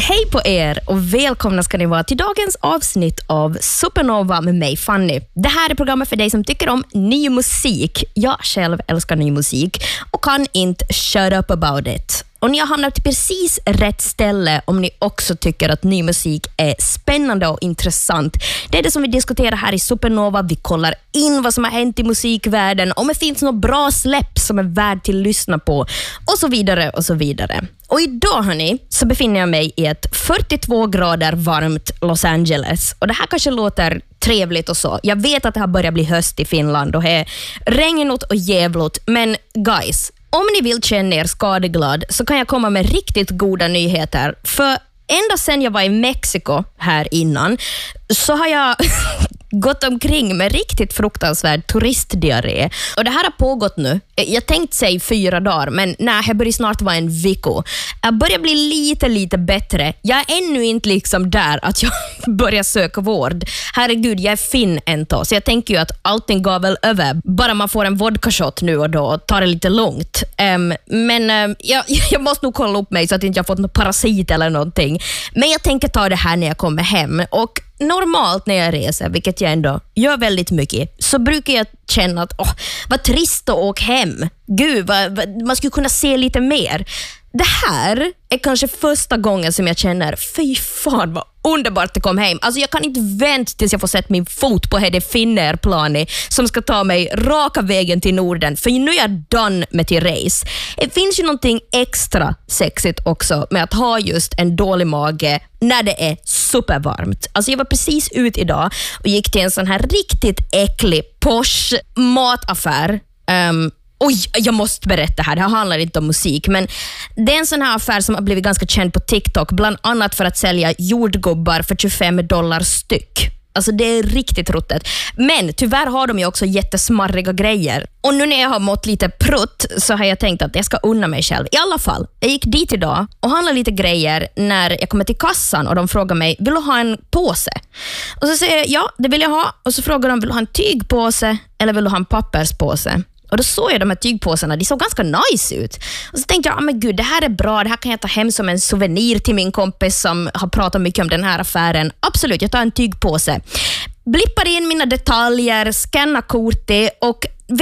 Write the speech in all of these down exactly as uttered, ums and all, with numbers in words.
Hej på er och välkomna ska ni vara till dagens avsnitt av Supernova med mig Fanny. Det här är programmet för dig som tycker om ny musik. Jag själv älskar ny musik och kan inte shut up about it. Och ni har hamnat till precis rätt ställe om ni också tycker att ny musik är spännande och intressant. Det är det som vi diskuterar här i Supernova. Vi kollar in vad som har hänt i musikvärlden, om det finns något bra släpp som är värd till att lyssna på och så vidare och så vidare. Och idag hörni, så befinner jag mig i ett fyrtiotvå grader varmt Los Angeles. Och det här kanske låter trevligt och så. Jag vet att det har börjat bli höst i Finland och det är regnigt och jävligt. Men guys, om ni vill känna er skadeglad så kan jag komma med riktigt goda nyheter. För ända sedan jag var i Mexiko här innan så har jag gått omkring med riktigt fruktansvärd turistdiarré. Och det här har pågått nu. Jag tänkte säga fyra dagar, men nej, det börjar snart vara en vecka. Jag börjar bli lite, lite bättre. Jag är ännu inte liksom där att jag börjar söka vård. Herregud, jag är fin ändå. Så jag tänker ju att allting går väl över. Bara man får en vodka-shot nu och då och tar det lite långt. Um, men um, jag, jag måste nog kolla upp mig så att jag inte har fått någon parasit eller någonting. Men jag tänker ta det här när jag kommer hem. Och normalt när jag reser, vilket jag ändå gör väldigt mycket, så brukar jag känna att åh, vad trist att åka hem. Gud, vad, vad, man skulle kunna se lite mer. Det här är kanske första gången som jag känner, fy fan vad underbart att komma hem. Alltså jag kan inte vänta tills jag får sätta min fot på det Finnair-planet som ska ta mig raka vägen till Norden. För nu är jag done med till race. Det finns ju någonting extra sexigt också med att ha just en dålig mage när det är supervarmt. Alltså jag var precis ut idag och gick till en sån här riktigt äcklig Porsche mataffär. Um, Oj, jag måste berätta här. Det här handlar inte om musik, men det är en sån här affär som har blivit ganska känd på TikTok, bland annat för att sälja jordgubbar för tjugofem dollar styck. Alltså det är riktigt ruttet. Men tyvärr har de ju också jättesmarriga grejer. Och nu när jag har mått lite prutt så har jag tänkt att jag ska unna mig själv. I alla fall, jag gick dit idag och handlade lite grejer när jag kommer till kassan och de frågar mig, vill du ha en påse? Och så säger jag, ja, det vill jag ha. Och så frågar de, vill du ha en tygpåse eller vill du ha en papperspåse? Och då såg jag de här tygpåsarna, de såg ganska nice ut. Och så tänkte jag, ah, men gud, det här är bra, det här kan jag ta hem som en souvenir till min kompis som har pratat mycket om den här affären. Absolut, jag tar en tygpåse. Blippar in mina detaljer, scannar kortet och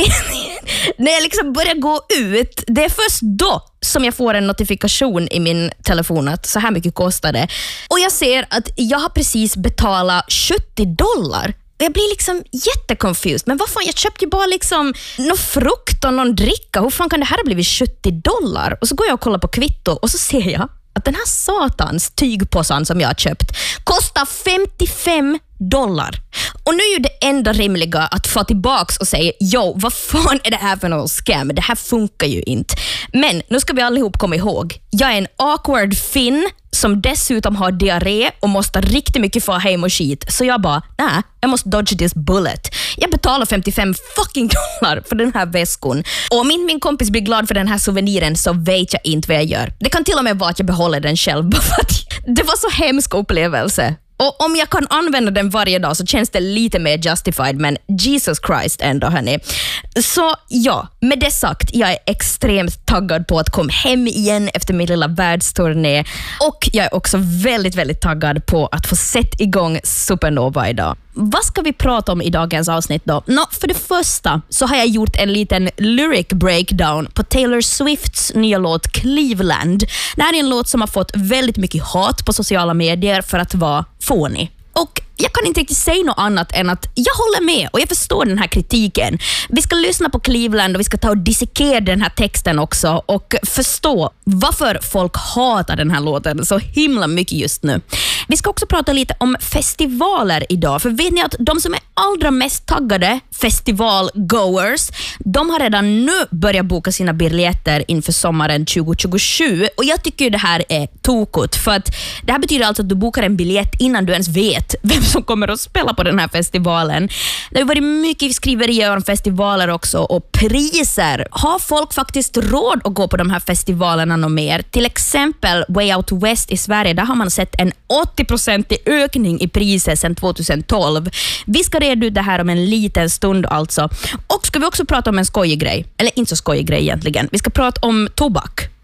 när jag liksom börjar gå ut, det är först då som jag får en notifikation i min telefon att så här mycket kostar det. Och jag ser att jag har precis betalat sjuttio dollar. Jag blir liksom jättekonfused. Men vad fan, jag köpte ju bara liksom någon frukt och någon dricka. Hur fan kan det här ha blivit sjuttio dollar? Och så går jag och kollar på kvitto och så ser jag att den här satans tygpåsen som jag har köpt kostar femtiofem dollar. Och nu är ju det enda rimliga att få tillbaks och säga, jo, vad fan är det här för någon scam? Det här funkar ju inte. Men nu ska vi allihop komma ihåg, jag är en awkward finn som dessutom har diarré och måste riktigt mycket få hem och skit. Så jag bara, nej, jag måste dodge this bullet. Jag betalar femtiofem fucking dollar för den här väskon. Och om inte min kompis blir glad för den här souveniren så vet jag inte vad jag gör. Det kan till och med vara att jag behåller den själv. För att det var så hemsk upplevelse. Och om jag kan använda den varje dag så känns det lite mer justified, men Jesus Christ ändå, hörni. Så ja, med det sagt, jag är extremt taggad på att komma hem igen efter min lilla världsturné. Och jag är också väldigt, väldigt taggad på att få sätta igång Supernova idag. Vad ska vi prata om i dagens avsnitt då? Nå, för det första så har jag gjort en liten lyric breakdown på Taylor Swifts nya låt Cleveland. Det här är en låt som har fått väldigt mycket hat på sociala medier för att vara fånig. Och jag kan inte riktigt säga något annat än att jag håller med och jag förstår den här kritiken. Vi ska lyssna på Cleveland och vi ska ta och dissekera den här texten också och förstå varför folk hatar den här låten så himla mycket just nu. Vi ska också prata lite om festivaler idag, för vet ni att de som är allra mest taggade festivalgoers, de har redan nu börjat boka sina biljetter inför sommaren tjugo tjugosju och jag tycker det här är tokigt, för att det här betyder alltså att du bokar en biljett innan du ens vet vem som kommer att spela på den här festivalen. Det har varit mycket skriverier om festivaler också och priser. Har folk faktiskt råd att gå på de här festivalerna och mer? Till exempel Way Out West i Sverige, där har man sett en åttio procent ökning i priser sedan tjugohundratolv. Vi ska reda ut det här om en liten stund alltså. Och ska vi också prata om en skojig grej. Eller inte så skojig grej egentligen. Vi ska prata om tobak.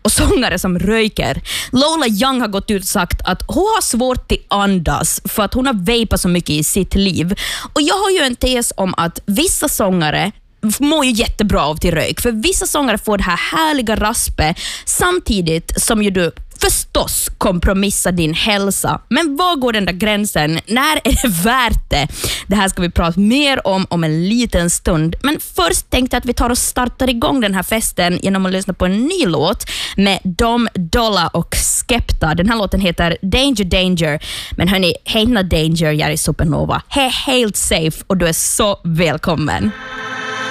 och sångare som röker. Lola Young har gått ut och sagt att hon har svårt att andas för att hon har vapat så mycket i sitt liv. Och jag har ju en tes om att vissa sångare mår ju jättebra av till rök. För vissa sångare får det här härliga raspet samtidigt som ju du förstås kompromissa din hälsa. Men var går den där gränsen? När är det värt det? Det här ska vi prata mer om om en liten stund. Men först tänkte jag att vi tar och startar igång den här festen genom att lyssna på en ny låt med Dom Dolla och Skepta. Den här låten heter Danger Danger. Men hörni, hej Danger, jag är Supernova. Hej, helt safe och du är så välkommen.